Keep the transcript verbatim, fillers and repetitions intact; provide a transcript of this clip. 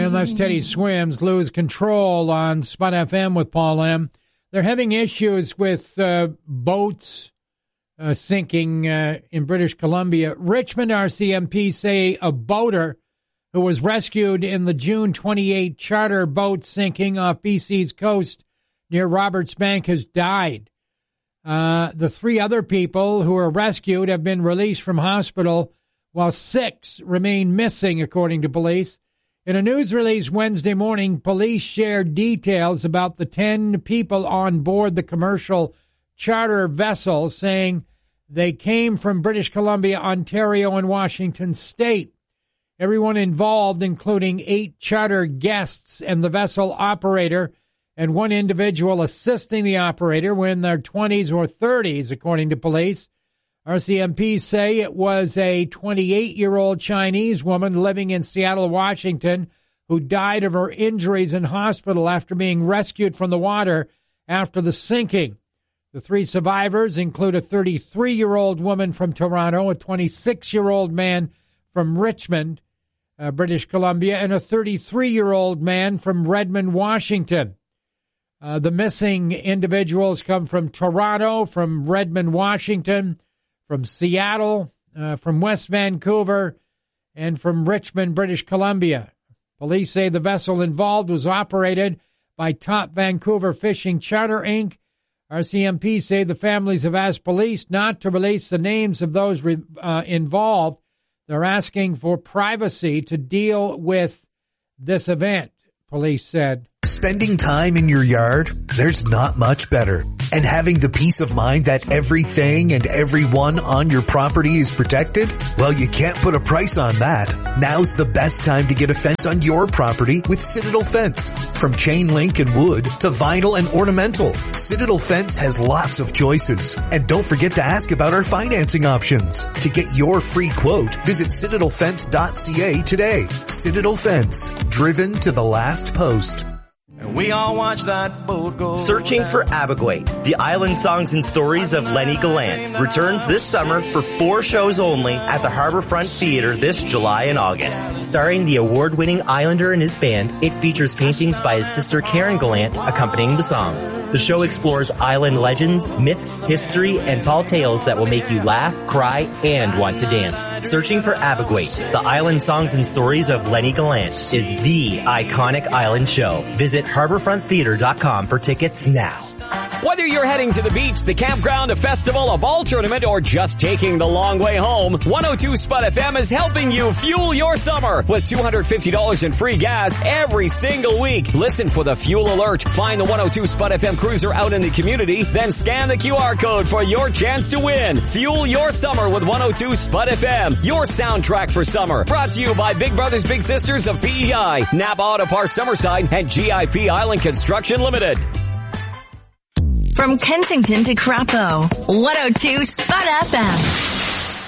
unless Teddy swims, lose control on Spot F M with Paul M. They're having issues with uh, boats uh, sinking uh, in British Columbia. Richmond R C M P say a boater who was rescued in the June twenty-eighth charter boat sinking off B C's coast near Roberts Bank has died. Uh, the three other people who were rescued have been released from hospital, while six remain missing, according to police. In a news release Wednesday morning, police shared details about the ten people on board the commercial charter vessel, saying they came from British Columbia, Ontario, and Washington State. Everyone involved, including eight charter guests and the vessel operator, and one individual assisting the operator, were in their twenties or thirties, according to police. R C M P say it was a twenty-eight-year-old Chinese woman living in Seattle, Washington, who died of her injuries in hospital after being rescued from the water after the sinking. The three survivors include a thirty-three-year-old woman from Toronto, a twenty-six-year-old man from Richmond, uh, British Columbia, and a thirty-three-year-old man from Redmond, Washington. Uh, the missing individuals come from Toronto, from Redmond, Washington, from Seattle, uh, from West Vancouver, and from Richmond, British Columbia. Police say the vessel involved was operated by Top Vancouver Fishing Charter, Incorporated. R C M P say the families have asked police not to release the names of those re- uh, involved. They're asking for privacy to deal with this event, police said. Spending time in your yard, there's not much better. And having the peace of mind that everything and everyone on your property is protected? Well, you can't put a price on that. Now's the best time to get a fence on your property with Citadel Fence. From chain link and wood to vinyl and ornamental, Citadel Fence has lots of choices. And don't forget to ask about our financing options. To get your free quote, visit citadel fence dot c a today. Citadel Fence, driven to the last post. And we all watch that boat go. Searching for Abogwait, the island songs and stories of Lenny Gallant, returns this summer for four shows only at the Harbourfront Theatre this July and August. Starring the award-winning Islander and his band, it features paintings by his sister Karen Gallant accompanying the songs. The show explores island legends, myths, history, and tall tales that will make you laugh, cry, and want to dance. Searching for Abogwait, the island songs and stories of Lenny Gallant, is the iconic island show. Visit harbourfront theatre dot com for tickets now. Whether you're heading to the beach, the campground, a festival, a ball tournament, or just taking the long way home, one oh two Spot F M is helping you fuel your summer with two hundred fifty dollars in free gas every single week. Listen for the fuel alert. Find the one oh two Spot F M cruiser out in the community, then scan the Q R code for your chance to win. Fuel your summer with one oh two Spot F M, your soundtrack for summer. Brought to you by Big Brothers Big Sisters of P E I, Napa Auto Parts Summerside, and G I P Island Construction Limited. From Kensington to Crapo, one oh two Spot F M.